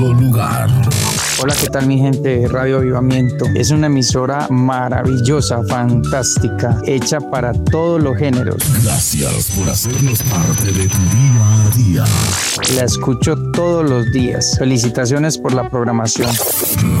lugar. Hola, ¿qué tal mi gente de Radio Avivamiento? Es una emisora maravillosa, fantástica, hecha para todos los géneros. Gracias por hacernos parte de tu día a día. La escucho todos los días. Felicitaciones por la programación.